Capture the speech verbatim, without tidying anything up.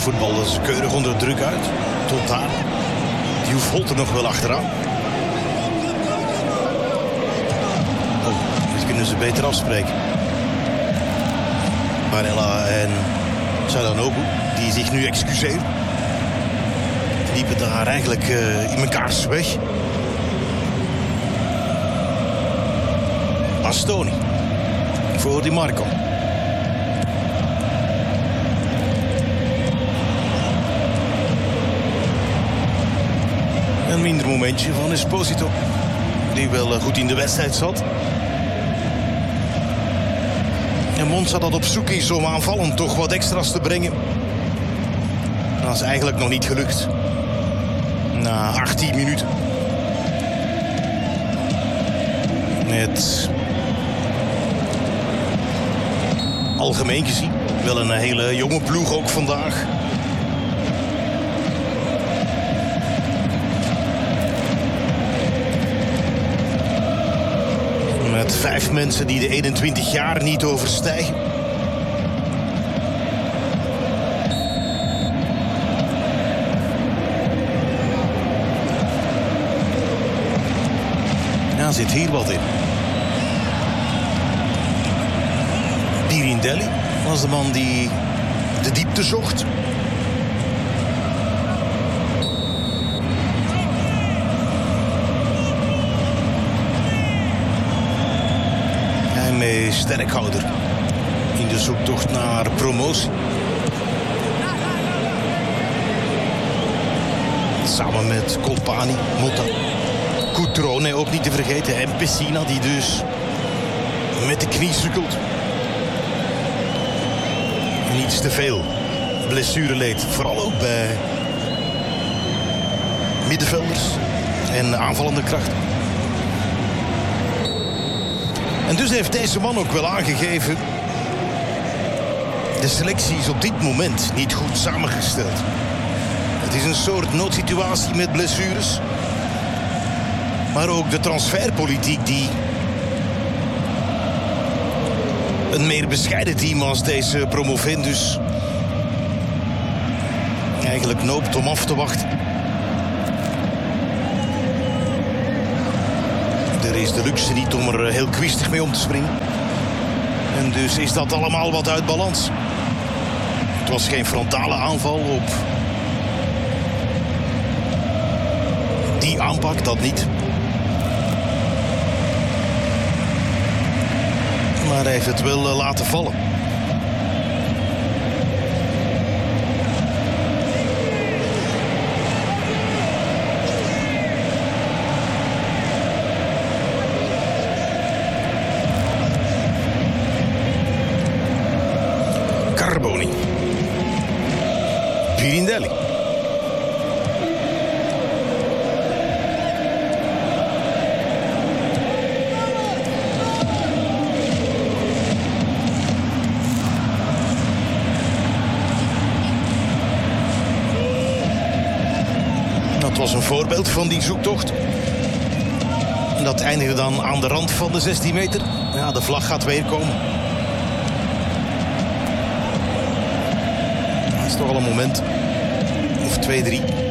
voetballen ze keurig onder druk uit. Tot daar. Diouf holt er nog wel achteraan. Oh, dit kunnen ze beter afspreken. Barella en Çalhanoğlu, die zich nu excuseren. Liepen daar eigenlijk uh, in mekaars weg. Bastoni. Voor Di Marco. Een minder momentje van Esposito. Die wel uh, goed in de wedstrijd zat. En Monza dat op zoek is om aanvallend toch wat extra's te brengen. Dat is eigenlijk nog niet gelukt. Na achttien minuten. Met algemeen gezien wel een hele jonge ploeg ook vandaag. Met vijf mensen die de eenentwintig jaar niet overstijgen. Ja, zit hier wat in. Pirindelli was de man die de diepte zocht. Met Sterkhouder in de zoektocht naar promotie. Samen met Colpani, Motta, Cutrone ook niet te vergeten. En Pessina die dus met de knie sukkelt. En iets te veel blessure leed. Vooral ook bij middenvelders en aanvallende krachten. En dus heeft deze man ook wel aangegeven. De selectie is op dit moment niet goed samengesteld. Het is een soort noodsituatie met blessures. Maar ook de transferpolitiek die een meer bescheiden team als deze Promovendus eigenlijk noopt om af te wachten. Er is de luxe niet om er heel kwistig mee om te springen. En dus is dat allemaal wat uit balans. Het was geen frontale aanval op die aanpak, dat niet. Maar hij heeft het wel laten vallen. Carboni. Pirindelli. Dat was een voorbeeld van die zoektocht. En dat eindigde dan aan de rand van de zestien meter. Ja, de vlag gaat weer komen. Dat is toch al een moment. Of twee, drie.